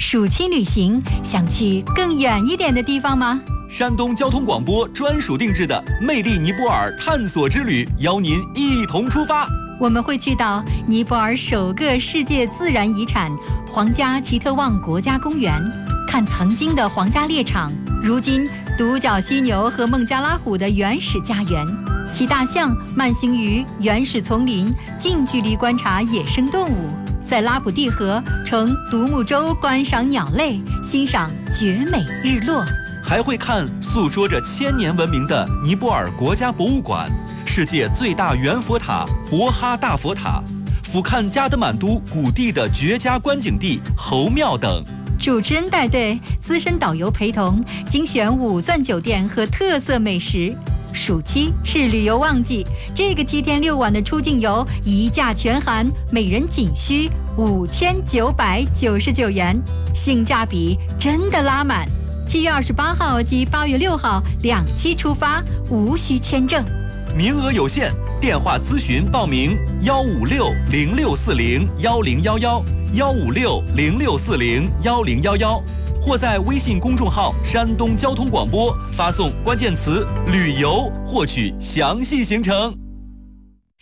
暑期旅行，想去更远一点的地方吗？ 山东交通广播专属定制的魅力尼泊尔探索之旅，邀您一同出发。 我们会去到尼泊尔首个世界自然遗产皇家奇特旺国家公园，看曾经的皇家猎场，如今独角犀牛和孟加拉虎的原始家园，骑大象慢行于原始丛林，近距离观察野生动物，在拉普蒂河乘独木舟观赏鸟类，欣赏绝美日落。 还会看诉说着1000年文明的尼泊尔国家博物馆，世界最大圆佛塔博哈大佛塔，俯瞰加德满都古地的绝佳观景地侯庙等。 主持人带队，资深导游陪同，精选5钻酒店和特色美食。暑期是旅游旺季，这个7天6晚的出境游一价全含，每人仅需5999元，性价比真的拉满。7月28号及8月6号2期出发，无需签证， 名额有限，电话咨询报名15606401011，15606401011，或在微信公众号山东交通广播发送关键词旅游获取详细行程。